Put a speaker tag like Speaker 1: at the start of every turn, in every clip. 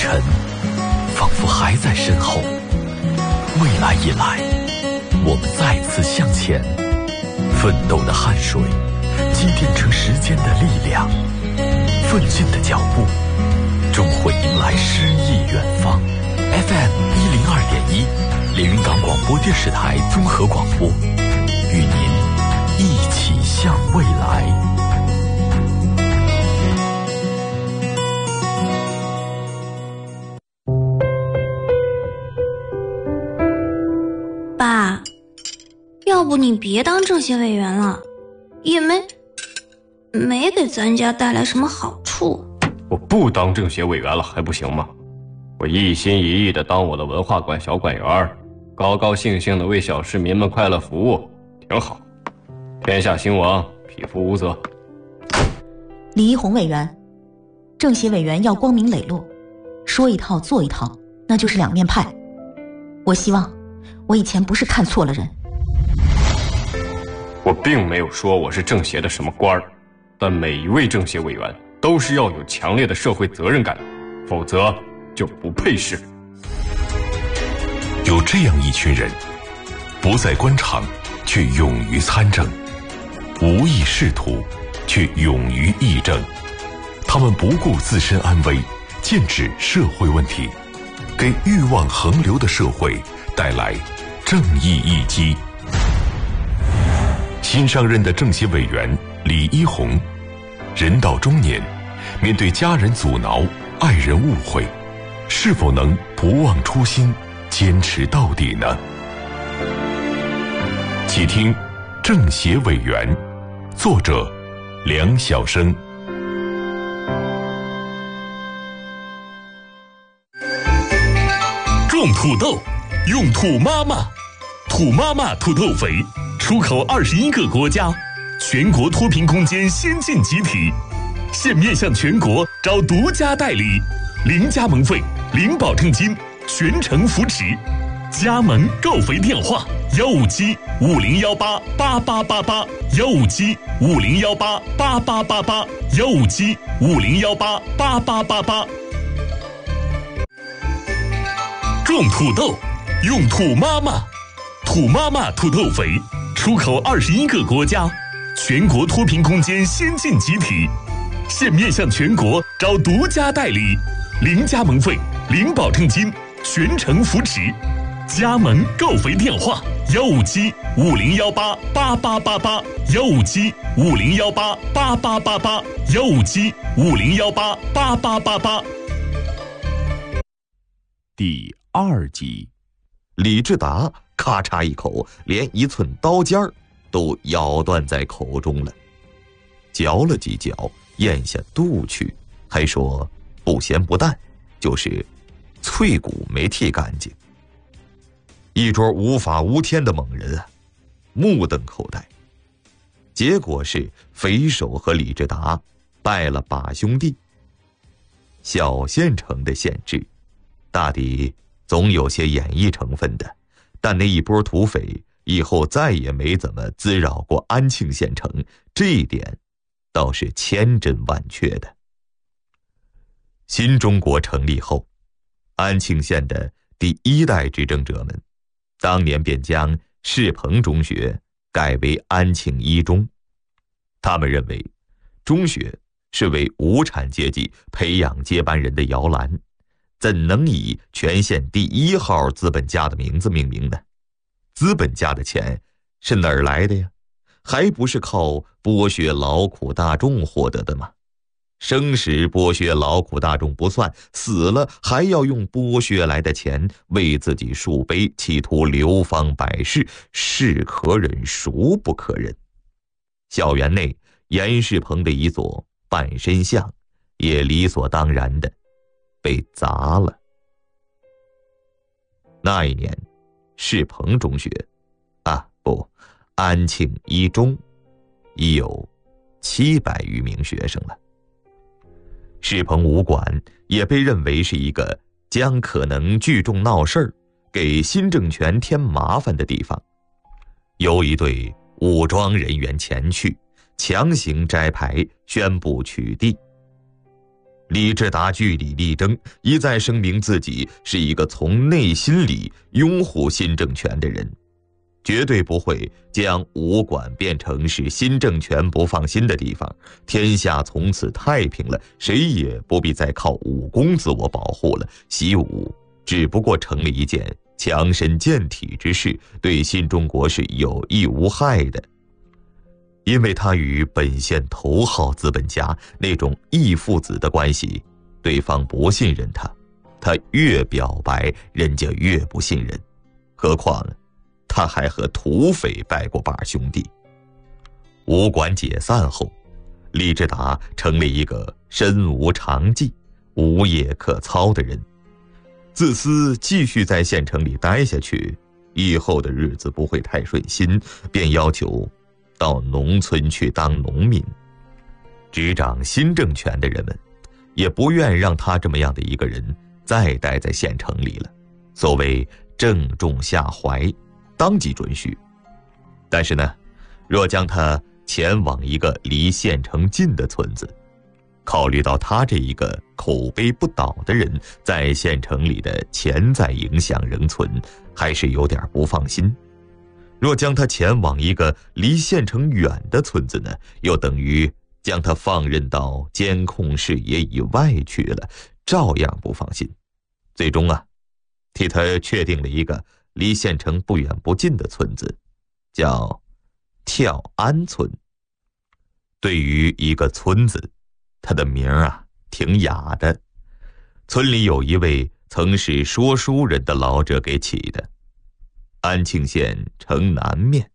Speaker 1: 尘，仿佛还在身后。未来以来，我们再次向前，奋斗的汗水积淀成时间的力量，奋进的脚步终会迎来诗意远方。FM 102.1，连云港广播电视台综合广播，与您一起向未来。
Speaker 2: 爸，要不你别当政协委员了，也没给咱家带来什么好处。
Speaker 3: 我不当政协委员了还不行吗？我一心一意地当我的文化馆小馆员，高高兴兴地为小市民们快乐服务，挺好。天下兴亡，匹夫无责。
Speaker 4: 李一红委员，政协委员要光明磊落，说一套做一套，那就是两面派。我希望我以前不是看错了人。
Speaker 3: 我并没有说我是政协的什么官儿，但每一位政协委员都是要有强烈的社会责任感，否则就不配事。
Speaker 5: 有这样一群人，不在官场却勇于参政，无意仕途却勇于议政。他们不顾自身安危，剑指社会问题，给欲望横流的社会带来正义一击。新上任的政协委员李一红，人到中年，面对家人阻挠、爱人误会，是否能不忘初心，坚持到底呢？请听《政协委员》，作者梁晓声。
Speaker 6: 种土豆，用土妈妈，土妈妈土豆肥，出口21个国家，全国脱贫攻坚先进集体，现面向全国招独家代理，零加盟费，零保证金，全程扶持。加盟购肥电话：157-5018-8888，157-5018-8888，157-5018-8888。种土豆，用土妈妈，土妈妈土豆肥，出口21个国家，全国脱贫攻坚先进集体，现面向全国招独家代理，零加盟费，零保证金，全程扶持。加盟购肥电话：157-5018-8888，157-5018-8888，157-5018-8888。
Speaker 5: 第2集，李志达咔嚓一口，连一寸刀尖儿都咬断在口中了，嚼了几嚼，咽下肚去，还说不咸不淡，就是脆骨没剔干净。一桌无法无天的猛人啊，目瞪口呆。结果是匪首和李志达拜了把兄弟。小县城的县治，大抵总有些演绎成分的，但那一波土匪以后再也没怎么滋扰过安庆县城，这一点倒是千真万确的。新中国成立后，安庆县的第1代执政者们当年便将世鹏中学改为安庆一中。他们认为中学是为无产阶级培养接班人的摇篮，怎能以全县第1号资本家的名字命名呢？资本家的钱是哪儿来的呀？还不是靠剥削劳苦大众获得的吗？生时剥削劳苦大众不算，死了还要用剥削来的钱为自己树碑，企图流芳百世，是可忍孰不可忍。校园内严世鹏的一座半身像也理所当然的被砸了。那一年，世鹏中学安庆一中已有700余名学生了。世鹏武馆也被认为是一个将可能聚众闹事儿，给新政权添麻烦的地方。有一队武装人员前去，强行摘牌，宣布取缔。 李志达据理力争，一再声明自己是一个从内心里拥护新政权的人，绝对不会将武馆变成是新政权不放心的地方，天下从此太平了，谁也不必再靠武功自我保护了，习武只不过成了一件强身健体之事，对新中国是有益无害的。因为他与本县头号资本家那种义父子的关系，对方不信任他，他越表白人家越不信任，何况他还和土匪拜过把兄弟。武馆解散后，李志达成了一个身无长技、无业可操的人，自私继续在县城里待下去，以后的日子不会太顺心，便要求到农村去当农民。执掌新政权的人们也不愿让他这么样的一个人再待在县城里了，所谓正中下怀，当即准许。但是呢，若将他前往一个离县城近的村子，考虑到他这一个口碑不倒的人在县城里的潜在影响仍存，还是有点不放心。若将他前往一个离县城远的村子呢，又等于将他放任到监控视野以外去了，照样不放心。最终替他确定了一个离县城不远不近的村子，叫跳安村。对于一个村子，它的名挺雅的，村里有一位曾是说书人的老者给起的。安庆县城南面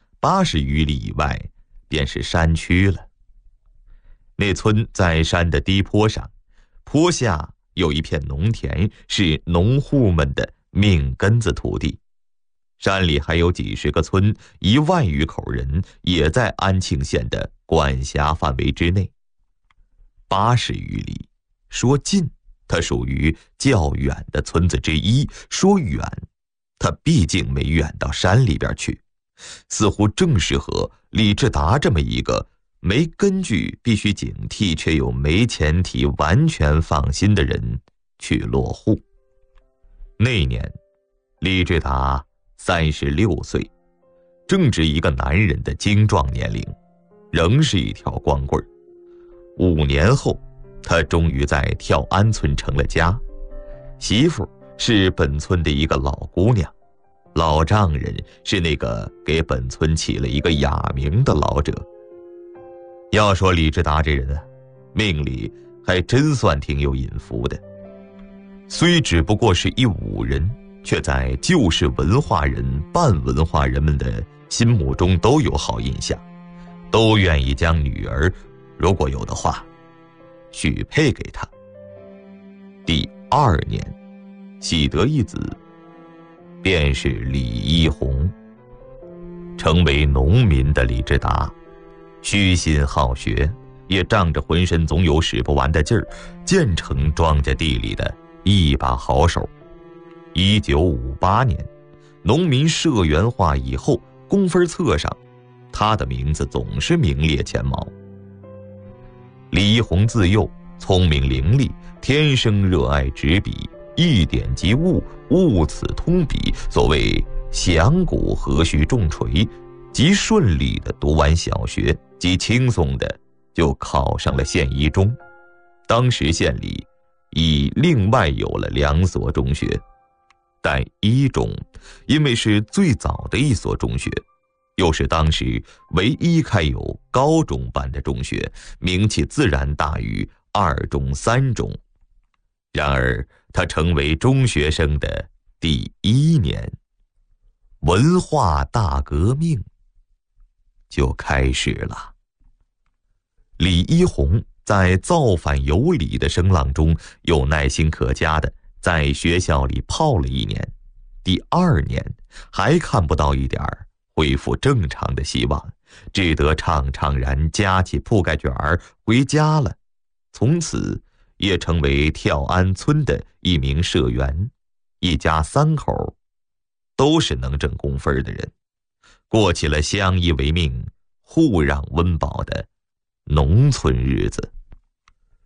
Speaker 5: 80余里以外便是山区了。那村在山的低坡上，坡下有一片农田，是农户们的命根子土地。山里还有几十个村，1万余口人也在安庆县的管辖范围之内。80余里，说近它属于较远的村子之一，说远他毕竟没远到山里边去，似乎正适合李志达这么一个没根据必须警惕却又没前提完全放心的人去落户。那年李志达36岁，正值一个男人的精壮年龄，仍是一条光棍。5年后，他终于在跳安村成了家，媳妇是本村的一个老姑娘，老丈人是那个给本村起了一个雅名的老者。要说李志达这人命里还真算挺有隐福的，虽只不过是一武人，却在旧式文化人、半文化人们的心目中都有好印象，都愿意将女儿，如果有的话，许配给他。第2年，喜得一子，便是李一红。成为农民的李志达，虚心好学，也仗着浑身总有使不完的劲儿，建成庄稼地里的一把好手。1958年，农民社员化以后，公分册上，他的名字总是名列前茅。李一红自幼聪明伶俐，天生热爱执笔，一点即悟，悟此通笔，所谓响鼓何须重锤，极顺利地读完小学，极轻松地就考上了县一中。当时县里已另外有了2所中学，但一中因为是最早的一所中学，又是当时唯一开有高中班的中学，名气自然大于2中、3中。然而他成为中学生的第1年，文化大革命就开始了。李一红在造反有理的声浪中，有耐心可嘉的在学校里泡了1年。第2年还看不到一点恢复正常的希望，只得怅怅然夹起铺盖卷回家了。从此也成为跳安村的一名社员，一家3口都是能挣工分的人，过起了相依为命、互让温饱的农村日子。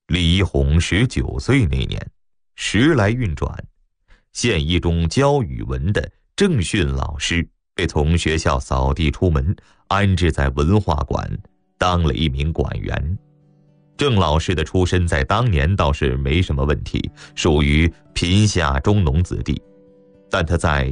Speaker 5: 李一红19岁那年，时来运转，县一中教语文的郑训老师被从学校扫地出门，安置在文化馆当了一名馆员。郑老师的出身在当年倒是没什么问题，属于贫下中农子弟，但他在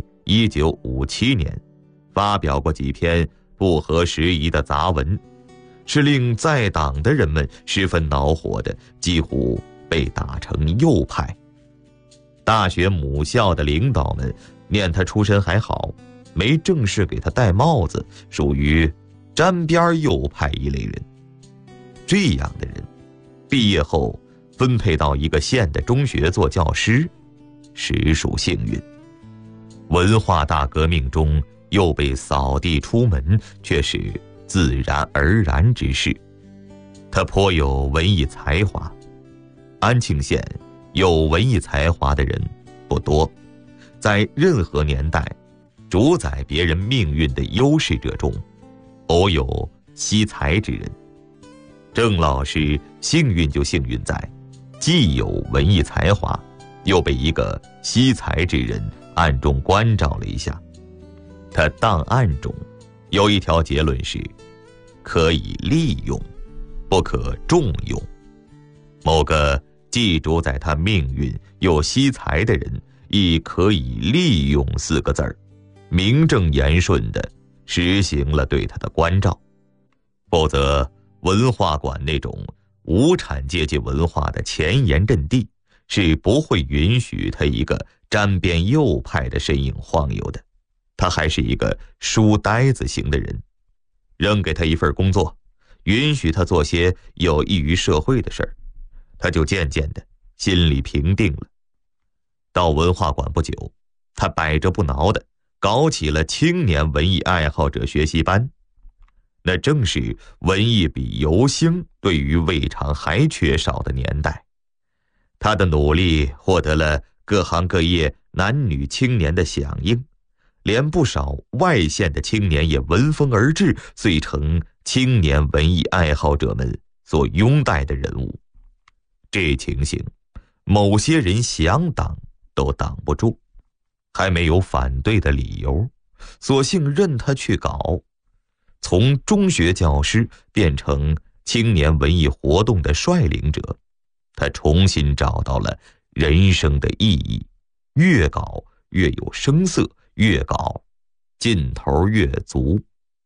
Speaker 5: 1957年发表过几篇不合时宜的杂文，是令在党的人们十分恼火的，几乎被打成右派。大学母校的领导们念他出身还好，没正式给他戴帽子，属于沾边右派一类人。这样的人毕业后分配到一个县的中学做教师，实属幸运。文化大革命中又被扫地出门，却是自然而然之事。他颇有文艺才华，安庆县有文艺才华的人不多，在任何年代，主宰别人命运的优势者中，偶有惜才之人。郑老师幸运就幸运在，既有文艺才华，又被一个惜才之人暗中关照了一下。他档案中有一条结论是：可以利用，不可重用。某个既主宰他命运又惜才的人，亦可以利用4个字儿，名正言顺地实行了对他的关照。否则，文化馆那种无产阶级文化的前沿阵地，是不会允许他一个沾边右派的身影晃悠的。他还是一个书呆子型的人，扔给他一份工作，允许他做些有益于社会的事儿，他就渐渐的心里平定了。到文化馆不久，他百折不挠的搞起了青年文艺爱好者学习班，那正是文艺比游星对于未尝还缺少的年代。他的努力获得了各行各业男女青年的响应，连不少外县的青年也闻风而至，遂成青年文艺爱好者们所拥戴的人物。这情形，某些人想挡都挡不住，还没有反对的理由，索性任他去搞。从中学教师变成青年文艺活动的率领者，他重新找到了人生的意义，越搞越有声色，越搞劲头越足。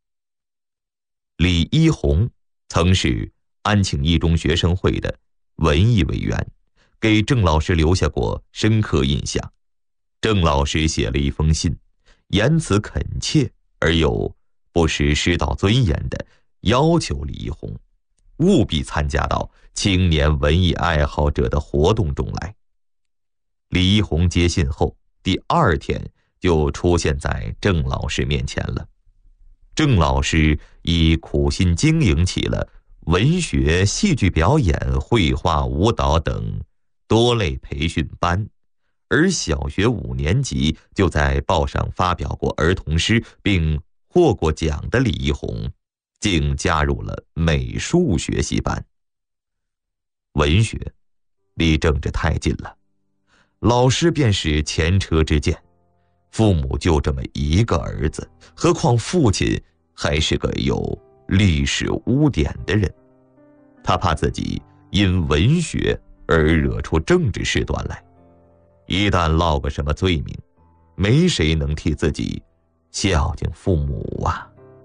Speaker 5: 李一红曾是安庆一中学生会的文艺委员，给郑老师留下过深刻印象。郑老师写了一封信，言辞恳切而又不失师道尊严的要求李一红务必参加到青年文艺爱好者的活动中来。李一红接信后第2天就出现在郑老师面前了。郑老师已苦心经营起了文学、戏剧表演、绘画、舞蹈等多类培训班，而小学5年级就在报上发表过儿童诗并获过奖的李一红，竟加入了美术学习班。文学离政治太近了，老师便是前车之鉴。父母就这么一个儿子，何况父亲还是个有历史污点的人，他怕自己因文学而惹出政治事端来，一旦落个什么罪名，没谁能替自己孝敬父母啊。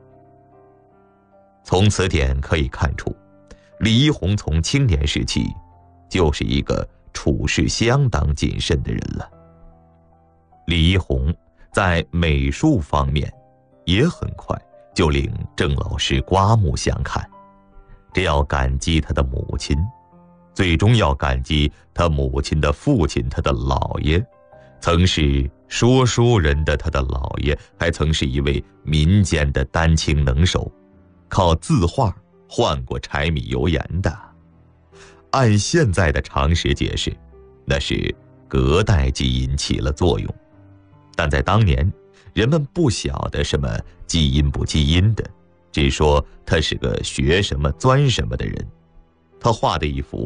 Speaker 5: 从此点可以看出，李一红从青年时期就是一个处事相当谨慎的人了。李一红在美术方面也很快就令郑老师刮目相看，这要感激他的母亲，最终要感激他母亲的父亲，他的姥爷。曾是说书人的他的姥爷，还曾是一位民间的丹青能手，靠字画换过柴米油盐的。按现在的常识解释，那是隔代基因起了作用，但在当年，人们不晓得什么基因不基因的，只说他是个学什么钻什么的人。他画的一幅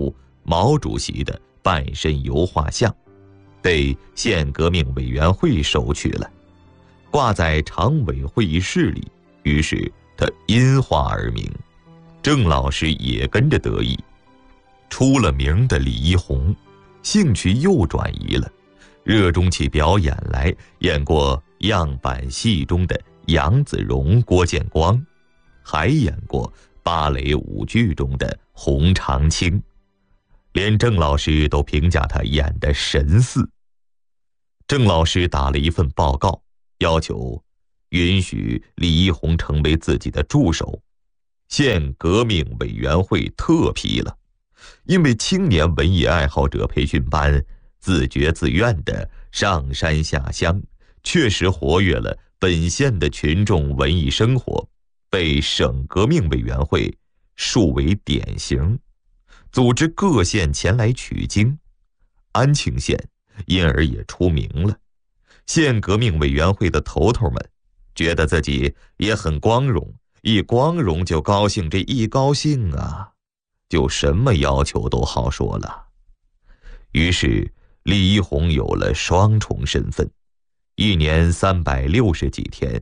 Speaker 5: 毛主席的半身油画像，被县革命委员会收去了，挂在常委会议室里。于是他因化而名，郑老师也跟着得意。出了名的李一红，兴趣又转移了，热衷起表演来，演过样板戏中的杨子荣、郭建光，还演过芭蕾舞剧中的洪长青，连郑老师都评价他演得神似。郑老师打了一份报告，要求允许李一红成为自己的助手，县革命委员会特批了，因为青年文艺爱好者培训班自觉自愿的上山下乡，确实活跃了本县的群众文艺生活，被省革命委员会树为典型，组织各县前来取经。安庆县因而也出名了，县革命委员会的头头们觉得自己也很光荣，一光荣就高兴，这一高兴啊，就什么要求都好说了。于是李一红有了双重身份，一年360几天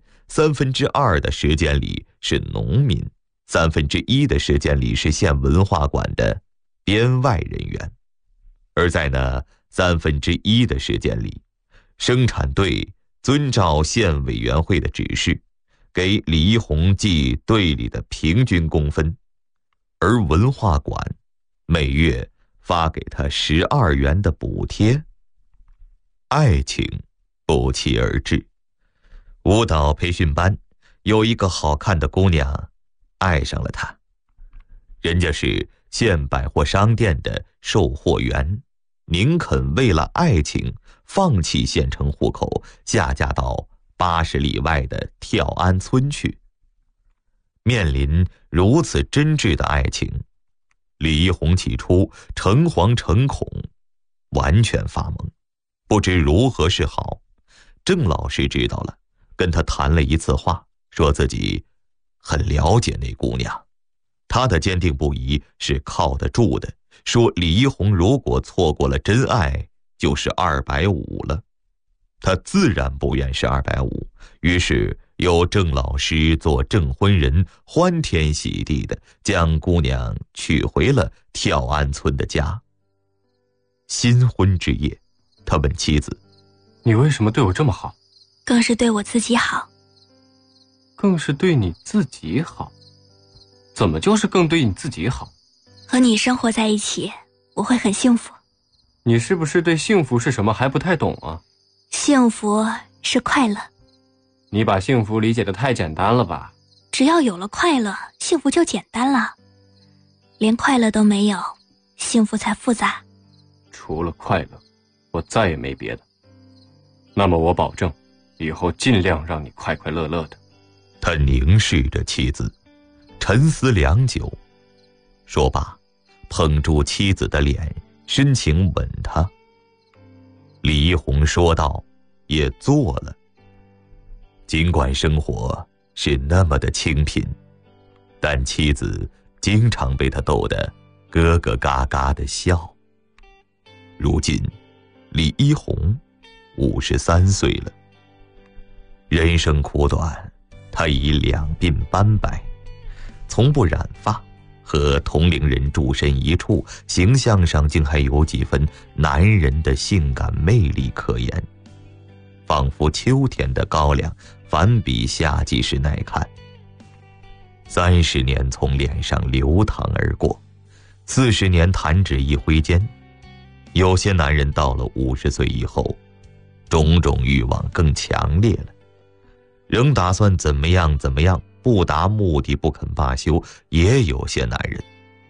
Speaker 5: ，2/3的时间里是农民，1/3的时间里是县文化馆的编外人员。而在那1/3的时间里，生产队遵照县委员会的指示，给李一红记队里的平均工分，而文化馆每月发给他12元的补贴。爱情不期而至，舞蹈培训班有一个好看的姑娘爱上了他，人家是县百货商店的售货员，宁肯为了爱情放弃县城户口，下嫁到80里外的跳安村去。面临如此真挚的爱情，李一红起初诚惶诚恐，完全发懵，不知如何是好。郑老师知道了，跟他谈了一次话，说自己很了解那姑娘，他的坚定不移是靠得住的，说李一红如果错过了真爱，就是250了。他自然不愿是250，于是由郑老师做证婚人，欢天喜地的将姑娘娶回了跳安村的家。新婚之夜，他问妻子：
Speaker 3: 你为什么对我这么好？
Speaker 2: 更是对我自己好。
Speaker 3: 更是对你自己好？怎么就是更对你自己好？
Speaker 2: 和你生活在一起，我会很幸福。
Speaker 3: 你是不是对幸福是什么还不太懂啊？
Speaker 2: 幸福是快乐。
Speaker 3: 你把幸福理解得太简单了吧？
Speaker 2: 只要有了快乐，幸福就简单了。连快乐都没有，幸福才复杂。
Speaker 3: 除了快乐，我再也没别的。那么我保证，以后尽量让你快快乐乐的。
Speaker 5: 他凝视着妻子，沉思良久，说罢，捧住妻子的脸，深情吻她。李一红说道，也做了。尽管生活是那么的清贫，但妻子经常被他逗得咯咯嘎嘎的笑。如今李一红53岁了，人生苦短，他已两鬓斑白，从不染发，和同龄人住身一处，形象上竟还有几分男人的性感魅力可言，仿佛秋天的高粱反比夏季时耐看。30年从脸上流淌而过，40年弹指一挥间。有些男人到了50岁以后，种种欲望更强烈了，仍打算怎么样怎么样，不达目的不肯罢休。也有些男人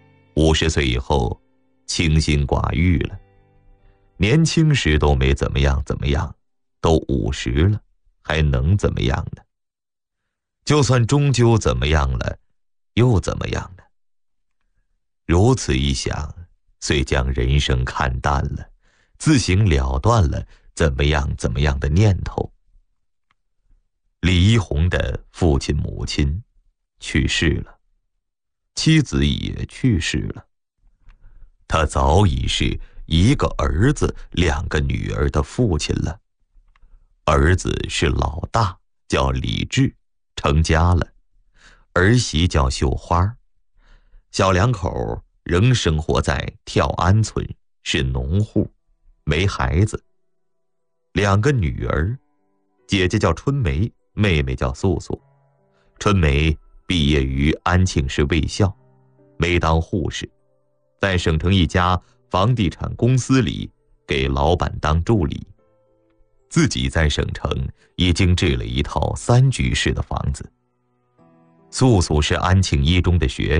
Speaker 5: 50岁以后清心寡欲了，年轻时都没怎么样怎么样，都50了，还能怎么样呢？就算终究怎么样了，又怎么样呢？如此一想，遂将人生看淡了，自行了断了怎么样怎么样的念头。李一红的父亲母亲去世了，妻子也去世了， 他早已是一个儿子2个女儿的父亲了。儿子是老大，叫李志，成家了；儿媳叫绣花。小2口仍生活在跳安村，是农户，没孩子。2个女儿，姐姐叫春梅，妹妹叫素素。春梅毕业于安庆市卫校，没当护士，在省城一家房地产公司里给老板当助理。自己在省城已经置了一套3居室的房子。素素是安庆一中的学